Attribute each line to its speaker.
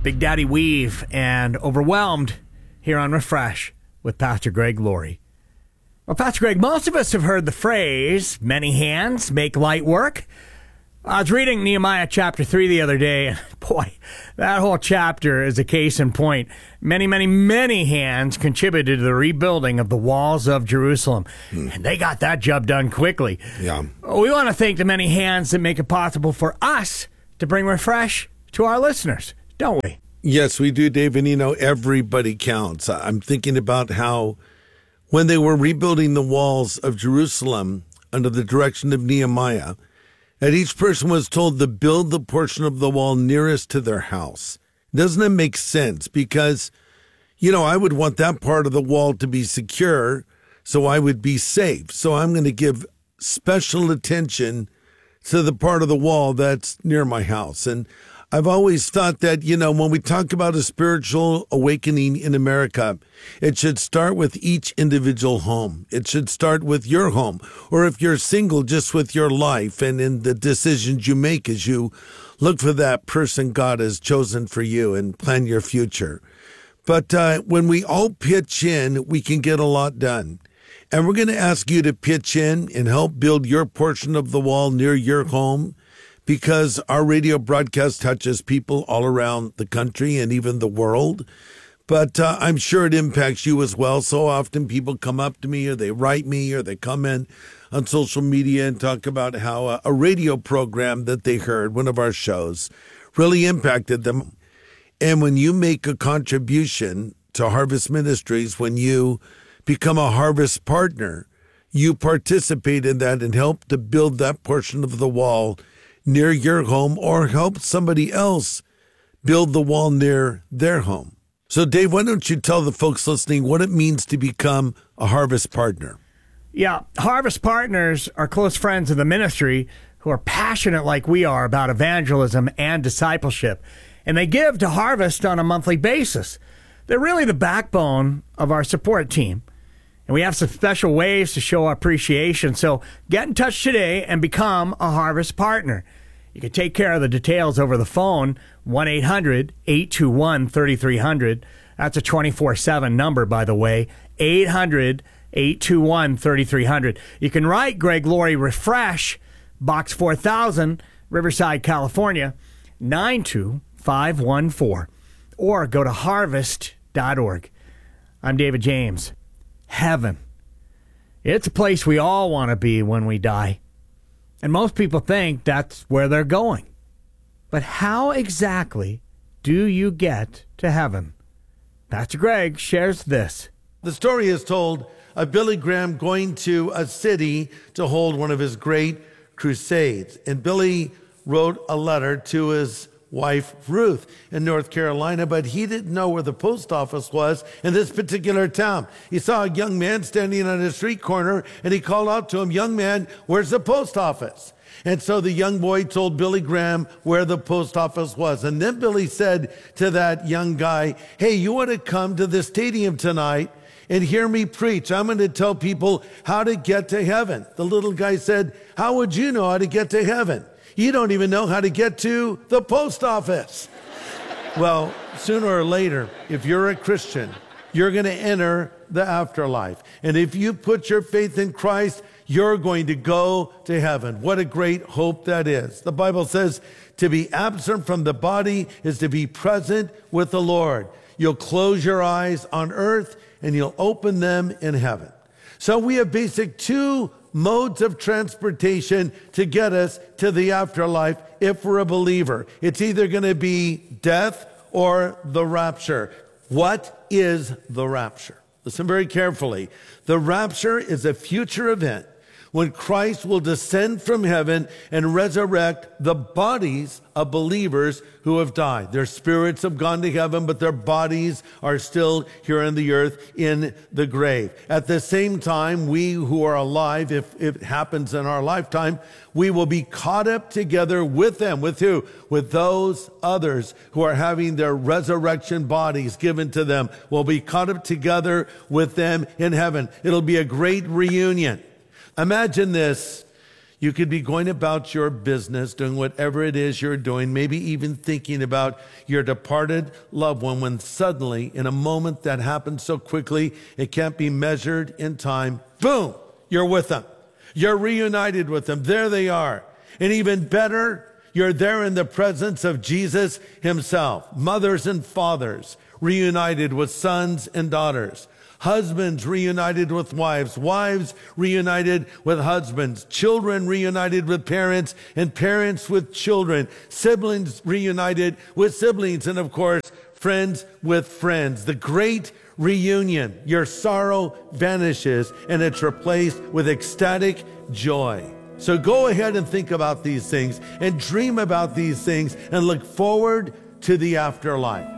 Speaker 1: Big Daddy Weave and Overwhelmed here on Refresh with Pastor Greg Laurie. Well, Pastor Greg, most of us have heard the phrase, many hands make light work. I was reading Nehemiah chapter 3 the other day, and boy, that whole chapter is a case in point. Many, many, many hands contributed to the rebuilding of the walls of Jerusalem, and they got that job done quickly.
Speaker 2: Yeah.
Speaker 1: We want to thank the many hands that make it possible for us to bring Refresh to our listeners, don't we?
Speaker 2: Yes, we do, Dave, and everybody counts. I'm thinking about how when they were rebuilding the walls of Jerusalem under the direction of Nehemiah, and each person was told to build the portion of the wall nearest to their house. Doesn't it make sense? Because, I would want that part of the wall to be secure so I would be safe. So I'm going to give special attention to the part of the wall that's near my house. And I've always thought that, when we talk about a spiritual awakening in America, it should start with each individual home. It should start with your home, or if you're single, just with your life and in the decisions you make as you look for that person God has chosen for you and plan your future. But when we all pitch in, we can get a lot done. And we're going to ask you to pitch in and help build your portion of the wall near your home, because our radio broadcast touches people all around the country and even the world. But I'm sure it impacts you as well. So often people come up to me, or they write me, or they comment on social media and talk about how a radio program that they heard, one of our shows, really impacted them. And when you make a contribution to Harvest Ministries, when you become a Harvest partner, you participate in that and help to build that portion of the wall near your home, or help somebody else build the wall near their home. So, Dave, why don't you tell the folks listening what it means to become a Harvest partner?
Speaker 1: Yeah, Harvest partners are close friends of the ministry who are passionate like we are about evangelism and discipleship, and they give to Harvest on a monthly basis. They're really the backbone of our support team, and we have some special ways to show our appreciation. So get in touch today and become a Harvest partner. You can take care of the details over the phone, 1-800-821-3300. That's a 24/7 number, by the way, 800-821-3300. You can write Greg Laurie Refresh, Box 4000, Riverside, California, 92514, or go to harvest.org. I'm David James. Heaven. It's a place we all want to be when we die. And most people think that's where they're going. But how exactly do you get to heaven? Pastor Greg shares this.
Speaker 2: The story is told of Billy Graham going to a city to hold one of his great crusades. And Billy wrote a letter to his wife Ruth in North Carolina, but he didn't know where the post office was in this particular town. He saw a young man standing on a street corner, and he called out to him, "Young man, where's the post office?" And so the young boy told Billy Graham where the post office was. And then Billy said to that young guy, "Hey, you want to come to the stadium tonight and hear me preach? I'm going to tell people how to get to heaven." The little guy said, "How would you know how to get to heaven? You don't even know how to get to the post office." Well, sooner or later, if you're a Christian, you're going to enter the afterlife. And if you put your faith in Christ, you're going to go to heaven. What a great hope that is. The Bible says to be absent from the body is to be present with the Lord. You'll close your eyes on earth and you'll open them in heaven. So we have basic two modes of transportation to get us to the afterlife if we're a believer. It's either going to be death or the rapture. What is the rapture? Listen very carefully. The rapture is a future event when Christ will descend from heaven and resurrect the bodies of believers who have died. Their spirits have gone to heaven, but their bodies are still here on the earth in the grave. At the same time, we who are alive, if it happens in our lifetime, we will be caught up together with them. With who? With those others who are having their resurrection bodies given to them. We'll be caught up together with them in heaven. It'll be a great reunion. Imagine this. You could be going about your business, doing whatever it is you're doing, maybe even thinking about your departed loved one, when suddenly, in a moment that happens so quickly, it can't be measured in time, boom, you're with them. You're reunited with them. There they are. And even better, you're there in the presence of Jesus himself. Mothers and fathers reunited with sons and daughters. Husbands reunited with wives. Wives reunited with husbands. Children reunited with parents, and parents with children. Siblings reunited with siblings. And of course, friends with friends. The great reunion. Your sorrow vanishes and it's replaced with ecstatic joy. So go ahead and think about these things and dream about these things and look forward to the afterlife.